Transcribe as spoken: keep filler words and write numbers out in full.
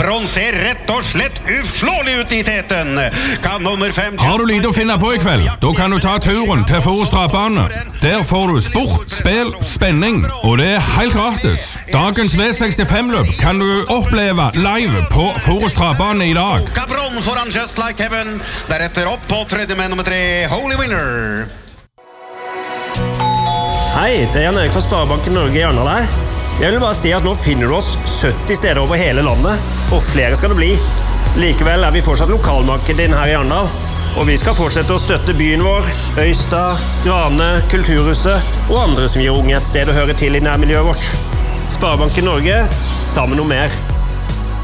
Cabron ser rett og slett uslåelig ut i teten. Kan nummer fem... Har du lite å finne på i kveld? Da kan du ta turen til Forus Travbane. Der får du sport, spill, spenning, og det er helt gratis. Dagens V sekstifem-løp kan du oppleve live på Forus Travbane i dag. Cabron foran Just Like Heaven. Deretter opp på tredje med nummer tre, Holy Winner. Hei, det er Jan Erik fra Sparebanken Norge i Arendal her. Jeg vil bare si at nå finner du oss sytti steder over hele landet, og flere skal det bli. Likevel er vi fortsatt lokalmarkedet din her i Arendal, og vi skal fortsette å støtte byen vår, Øystad, Grane, Kulturhuset og andre som gir unge et sted å høre til i nærmiljøet vårt. Sparebanken Norge, sammen om mer.